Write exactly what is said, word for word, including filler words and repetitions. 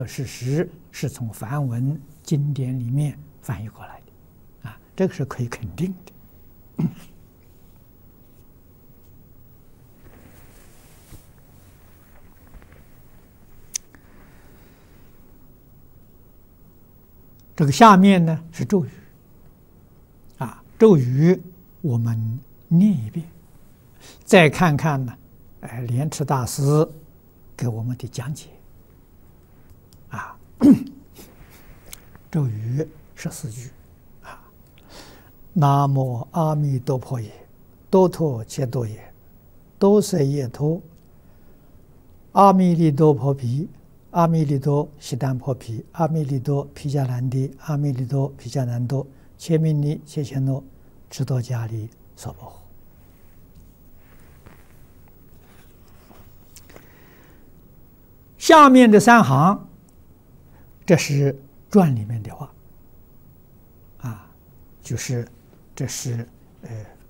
事实是从梵文经典里面翻译过来的，啊，这个是可以肯定的。这个下面呢是咒语，啊，咒语我们念一遍，再看看呢，哎，莲池大师给我们的讲解，啊，咒语十四句，啊，南无阿弥陀佛耶，多陀切多耶，多舍耶陀，阿弥利多婆毗。阿弥利多悉檀婆毗，阿弥利多毗迦难帝，阿弥利多毗迦难多，切弥尼切切诺，智多迦利娑婆诃。下面的三行，这是传里面的话，啊，就是这是呃